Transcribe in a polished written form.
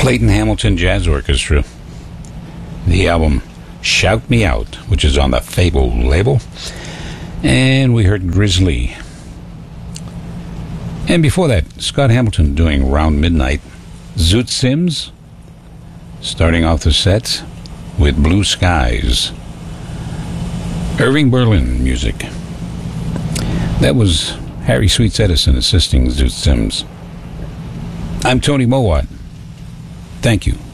Clayton Hamilton Jazz Orchestra. The album Shout Me Out, which is on the Fable label. And we heard Grizzly. And before that, Scott Hamilton doing Round Midnight. Zoot Sims starting off the set with Blue Skies. Irving Berlin music. That was Harry Sweets Edison assisting Zoot Sims. I'm Tony Mowat. Thank you